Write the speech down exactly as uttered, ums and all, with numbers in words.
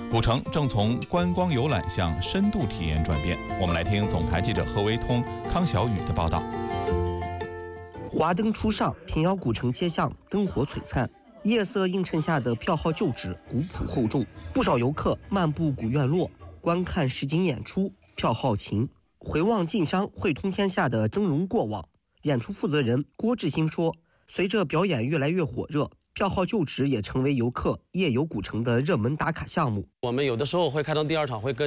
古城正从观光游览向深度体验转变。我们来听总台记者何维通、康小雨的报道。 华灯初上，平遥古城街巷灯火璀璨，夜色映衬下的票号旧址古朴厚重，不少游客漫步古院落，观看实景演出，票号情，回望晋商汇通天下的峥嵘过往。演出负责人郭志新说，随着表演越来越火热，票号旧址也成为游客夜游古城的热门打卡项目。 我们有的时候会开到第二场，会跟